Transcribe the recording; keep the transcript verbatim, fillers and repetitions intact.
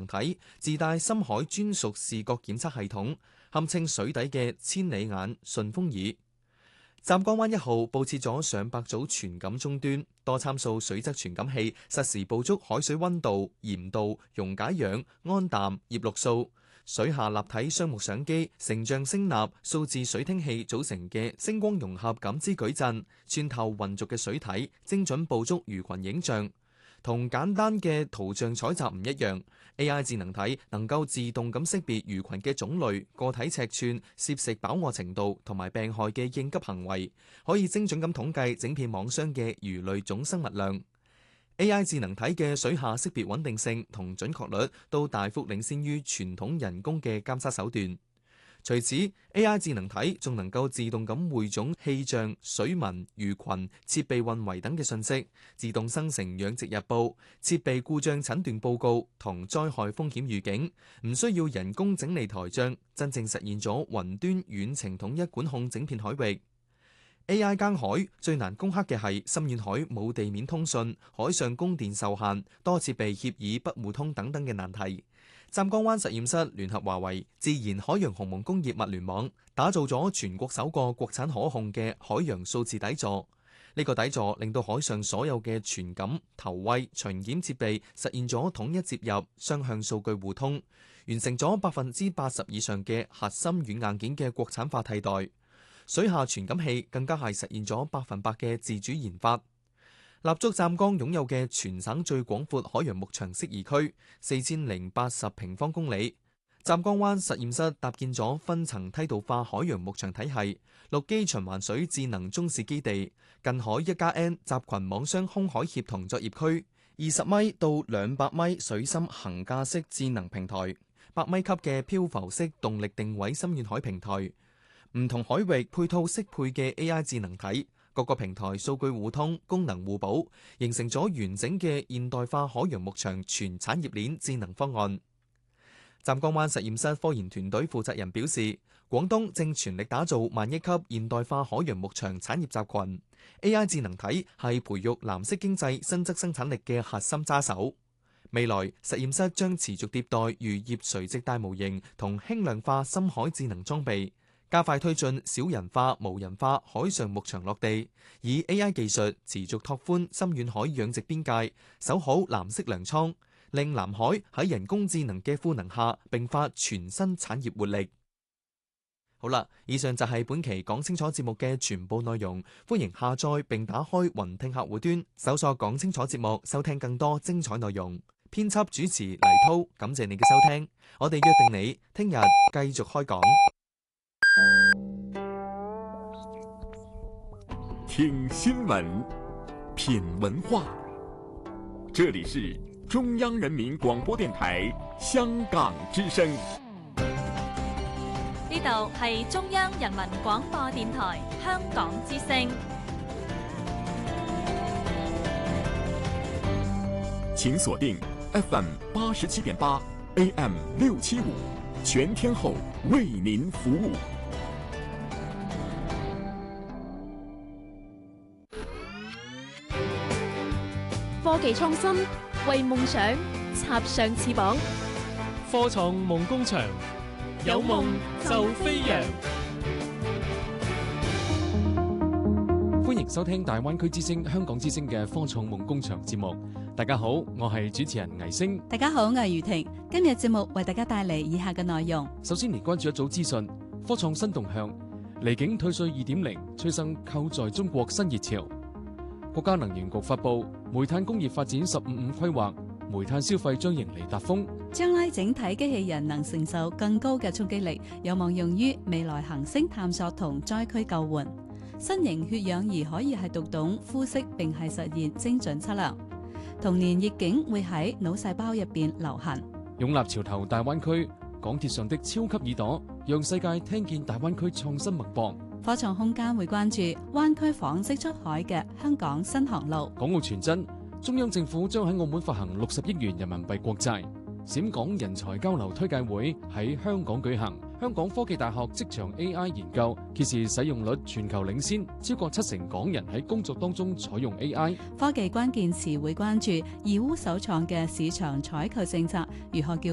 能體自帶深海專屬視覺檢測系統，堪稱水底嘅千里眼順風耳。湛江灣一號佈設咗上百組傳感終端，多參數水質傳感器實時捕捉海水溫度、鹽度、溶解氧、胺氮、葉綠素。水下立體雙目相機、成像聲納、數字水聽器組成嘅星光融合感知矩陣，穿透渾濁嘅水體，精準捕捉魚群影像。同簡單嘅圖像採集唔一樣 ，A I 智能體能夠自動咁識別魚群嘅種類、個體尺寸、攝食飽餓程度同埋病害嘅應急行為，可以精準咁統計整片網箱嘅魚類總生物量。A I 智能體嘅水下識別穩定性同準確率都大幅領先於傳統人工嘅監測手段。除此 ，A I 智能體仲能夠自動咁匯總氣象、水文、魚群、設備運維等嘅信息，自動生成養殖日報、設備故障診斷報告同災害風險預警，唔需要人工整理台帳，真正實現咗雲端遠程統一管控整片海域。A I 耕海最難攻克嘅係深遠海冇地面通訊、海上供電受限、多設備協議不互通等等嘅難題。湛江灣實驗室聯合華為、自然海洋鴻蒙工業物聯網，打造咗全國首個國產可控嘅海洋數字底座。呢個底座令到海上所有嘅傳感、投喂、巡檢設備實現咗統一接入、雙向數據互通，完成咗百分之八十以上嘅核心軟硬件嘅國產化替代。水下傳感器更加係實現咗百分百嘅自主研發。立足湛江擁有嘅全省最廣闊海洋牧場適宜區，四千零八十平方公里。湛江灣實驗室搭建咗分層梯度化海洋牧場體系、陸基循環水智能中視基地、近海一加 N 集群網箱空海協同作業區、二十米到兩百米水深桁架式智能平台、百米級嘅漂浮式動力定位深遠海平台。唔同海域配套適配嘅 A I 智能體，各個平台數據互通、功能互補，形成咗完整嘅現代化海洋牧場全產業鏈智能方案。湛江灣實驗室科研團隊負責人表示，廣東正全力打造萬億級現代化海洋牧場產業集群 ，A I 智能體係培育藍色經濟新質生產力嘅核心揸手。未來實驗室將持續迭代漁業垂直大模型同輕量化深海智能裝備，加快推進小人化、無人化海上牧場落地，以 A I 技術持續拓寬深遠海養殖邊界，守好藍色糧倉，令南海喺人工智能嘅賦能下迸發全新產業活力。好啦，以上就係本期講清楚節目嘅全部內容，歡迎下載並打開雲聽客戶端，搜索講清楚節目，收聽更多精彩內容。編輯主持黎濤，感謝你嘅收聽，我哋約定你聽日繼續開講。 聽新聞，品文化，這裏是中央人民廣播電台香港之聲。 呢度係中央人民廣播電台香港之聲。 請鎖定 F M 八十七點八 A M 六七五，全天候為您服務。 科技創新，為夢想插上翅膀。 科創夢工場，有夢就飛揚。歡迎收聽大灣區之聲、香港之聲嘅科創夢工場節目。大家好，我係主持人倪星。 大家好，我係余婷。今日節目為大家帶嚟以下嘅內容。 首先嚟關注一組資訊：科創新動向，離境退稅二點零催生購在中國新熱潮。國家能源局發布煤炭工業發展十五五規劃，煤炭消費將迎嚟達峰。 將來整體機器人能承受更高嘅衝擊力，有望用於未來行星探索同災區救援。新型血氧儀可以係讀懂膚色並係實現精準測量。童年逆境會喺腦細胞入邊流行。 擁立潮頭大灣區，港鐵上的超級耳朵，讓世界聽見大灣區創新脈搏。 科創空間會關注灣區紡織出海嘅香港新航路。 港澳傳真，中央政府將喺澳門發行六十億元人民幣國債。冼港人才交流推介會喺香港舉行。香港科技大學職場 A I 研究揭示使用率全球領先，超過七成港人喺工作當中採用 A I。 科技關鍵詞會關注義烏首創嘅市場採購政策如何叫